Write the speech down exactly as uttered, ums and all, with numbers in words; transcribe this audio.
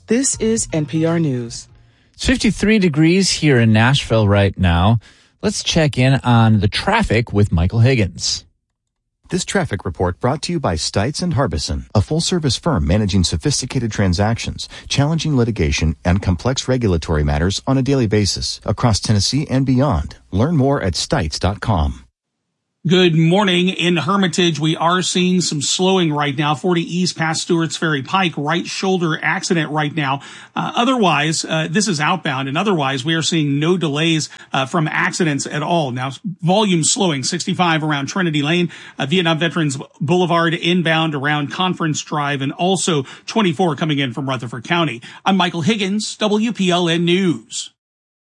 This is N P R News. It's fifty-three degrees here in Nashville right now. Let's check in on the traffic with Michael Higgins. This traffic report brought to you by Stites and Harbison, a full-service firm managing sophisticated transactions, challenging litigation, and complex regulatory matters on a daily basis across Tennessee and beyond. Learn more at stites dot com. Good morning. In Hermitage, we are seeing some slowing right now. forty East past Stewart's Ferry Pike, right shoulder accident right now. Uh, otherwise, uh, this is outbound, and otherwise we are seeing no delays uh, from accidents at all. Now, volume slowing, sixty-five around Trinity Lane, uh, Vietnam Veterans Boulevard inbound around Conference Drive, and also twenty-four coming in from Rutherford County. I'm Michael Higgins, W P L N News.